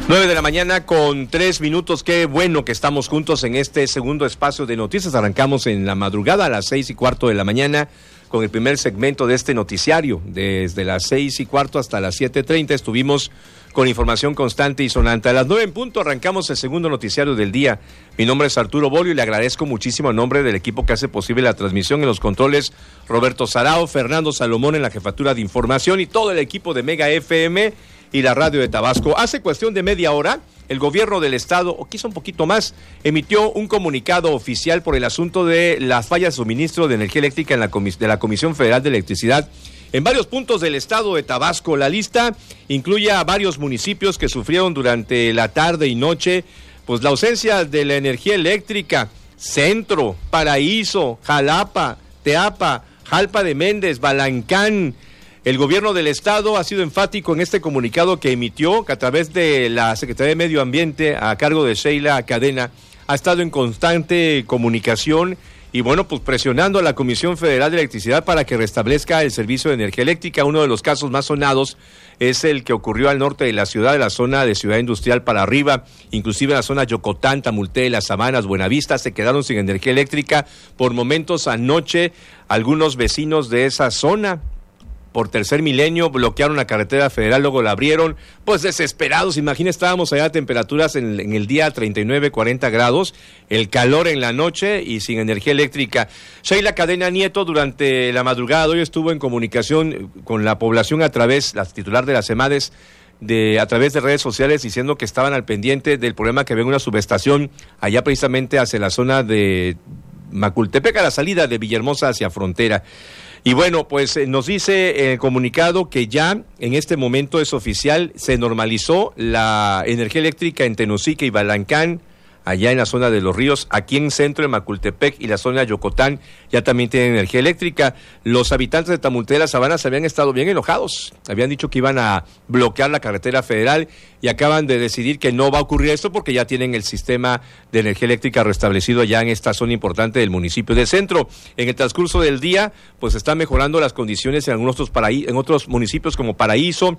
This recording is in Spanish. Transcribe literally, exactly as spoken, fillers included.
Nueve de la mañana con tres minutos. Qué bueno que estamos juntos en este segundo espacio de noticias. Arrancamos en la madrugada a las seis y cuarto de la mañana con el primer segmento de este noticiario. Desde las seis y cuarto hasta las siete treinta estuvimos con información constante y sonante. A las nueve en punto arrancamos el segundo noticiario del día. Mi nombre es Arturo Bolio y le agradezco muchísimo en nombre del equipo que hace posible la transmisión en los controles, Roberto Sarao, Fernando Salomón en la jefatura de información y todo el equipo de Mega F M y la radio de Tabasco. Hace cuestión de media hora, el gobierno del estado, o quizá un poquito más, emitió un comunicado oficial por el asunto de las fallas de suministro de energía eléctrica en la comis- de la Comisión Federal de Electricidad en varios puntos del estado de Tabasco. La lista incluye a varios municipios que sufrieron durante la tarde y noche pues la ausencia de la energía eléctrica: Centro, Paraíso, Jalapa, Teapa, Jalpa de Méndez, Balancán. El gobierno del estado ha sido enfático en este comunicado que emitió, que a través de la Secretaría de Medio Ambiente, a cargo de Sheila Cadena, ha estado en constante comunicación y bueno, pues presionando a la Comisión Federal de Electricidad para que restablezca el servicio de energía eléctrica. Uno de los casos más sonados es el que ocurrió al norte de la ciudad, de la zona de Ciudad Industrial para arriba, inclusive en la zona Yocotán, Tamulté, Las Sabanas, Buenavista, se quedaron sin energía eléctrica por momentos anoche. Algunos vecinos de esa zona, por tercer milenio, bloquearon la carretera federal, luego la abrieron, pues desesperados. Imagina, estábamos allá a temperaturas en, en el día treinta y nueve, cuarenta grados, el calor en la noche y sin energía eléctrica. Sheila Cadena Nieto durante la madrugada hoy estuvo en comunicación con la población a través, la titular de las EMADES, de, a través de redes sociales, diciendo que estaban al pendiente del problema que había en una subestación allá precisamente hacia la zona de Macultepec, a la salida de Villahermosa hacia Frontera. Y bueno, pues eh, nos dice el comunicado que ya en este momento es oficial, se normalizó la energía eléctrica en Tenosique y Balancán, allá en la zona de Los Ríos. Aquí en Centro, en Macultepec y la zona de Yocotán ya también tienen energía eléctrica. Los habitantes de Tamulté de las Sabanas habían estado bien enojados, habían dicho que iban a bloquear la carretera federal y acaban de decidir que no va a ocurrir esto porque ya tienen el sistema de energía eléctrica restablecido allá en esta zona importante del municipio de Centro. En el transcurso del día, pues están mejorando las condiciones en algunos otros paraí- en otros municipios como Paraíso,